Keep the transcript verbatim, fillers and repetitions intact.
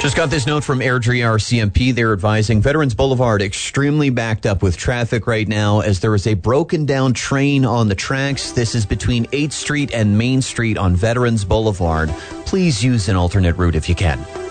Just got this note from Airdrie R C M P. They're advising Veterans Boulevard extremely backed up with traffic right now as there is a broken down train on the tracks. This is between eighth Street and Main Street on Veterans Boulevard. Please use an alternate route if you can.